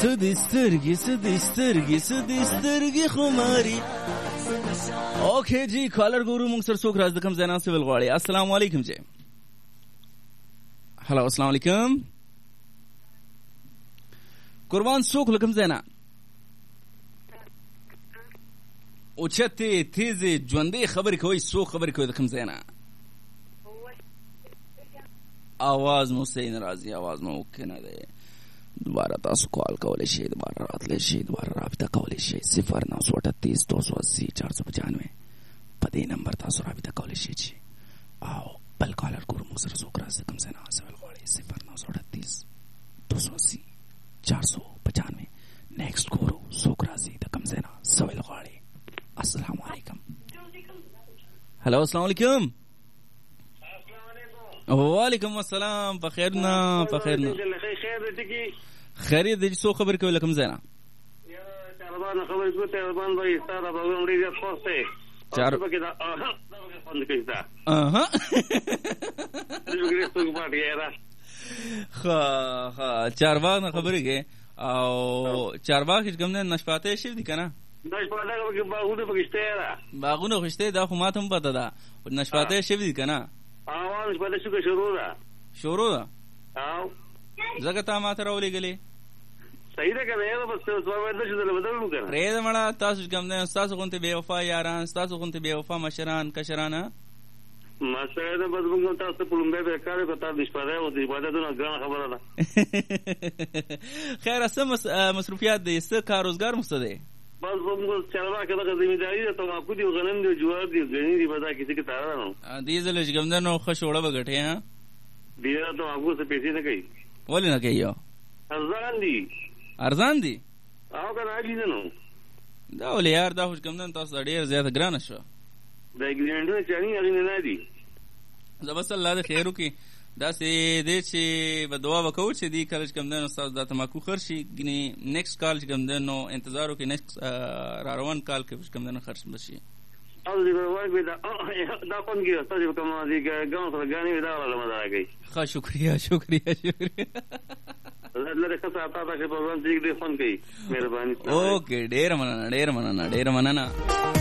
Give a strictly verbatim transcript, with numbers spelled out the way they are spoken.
سدي سترګي سدي سترګي سدي سترګي خماري. اوکے جی کالر ګورو موږ سره څوک راز د کوم ځای نه سیول غواړي. السلام علیکم جی. هلو السلام علیکم. قربان څوک له کوم ځای نه؟ اوچتې تیزې ژوندۍ خبرې کوئ. څوک خبرې کوئ د کوم ځای نه؟ आवाज مو صحیح نه راځي. आवाज مو اوکې نه دی. دوباره تاسو کال کولی شئ، دوباره راتلی شئ، دوباره رابطه کولی شئ. صفر نو سو اٹھتیس دو سو اسی چار سو پچانوے په دې نمبر تاسو رابطه کولی شئ چې او بل کالر ګورو موږ سره څوک راځي کوم ځای نه سوال غواړي. صفر نو سو اٹھتیس دو سو اسی چار سو پچانوے. نیکسٹ ګورو څوک راځي د کوم ځای نه سوال غواړي. السلام علیکم. هلو السلام علیکم. وعلیکم السلام. په خیر نه په خیر نه خیریت دی. څو خبر کوي لکم زینا طالبان خبر کو طالبان به استاد به عمرې د پوسټه چار په کې دا فند کې دا اها دغه څه پاتې را خا خا چارواغ خبرې کې او چارواغ چې کوم نه نشپاته شي دي کنه. نشپاته کې باغونه پکشته را باغونه خوشته دا خو ماته هم پته ده. نشپاته شي دي کنه. اواز په دې څه شروع ده شروع ده او زګه تا ماته راولې غلې صحیح ده کنه. یو بس څه وایي د څه بدلو کنه. رې مړه تاسو کوم نه تاسو کوم ته بے وفا یاران تاسو کوم ته بے وفا مشران کشرانه ما سره د بدلو تاسو په لومبه به کار کوي. تاسو دښپاره او د عبادتونو ګران خبره ده. خیر اسه مصروفیات دي څه کار روزګار مستده بس موږ چلوا کړه د ځمېداري ته ما کو دي غنم دي جوار دي غني دي بدا کسی کې تار نه دي زل ګمندنو خښوړه بغټه ها دي ته هغه څه پیسې نه کوي. ولې نه کوي؟ ارزان دي ارزان دي او کنه اجي نه دا ولې یار دا خوش ګمندن تاسو ډېر زیات ګران شو. دا ګرانډو چاني هغه نه دي. زه بس الله دې خیر وکي. دا سه دې چې په دعا وکړو چې دې کله ګمندن استاد د تماکو خرشي غني نیکسټ کال ګمندنو انتظار وکي. نیکسټ را روان کال کې ګمندن خرش بشي. او دې ورغوي دا دا کوم کې تاسو کوم دي ګاون سره غاني دا ولا مدار کوي. ښه شکریا شکریا شکریا. لره ښه تاسو ته په ځان دې فون کوي. مهرباني. اوکے ډېر مننه ډېر مننه ډېر مننه.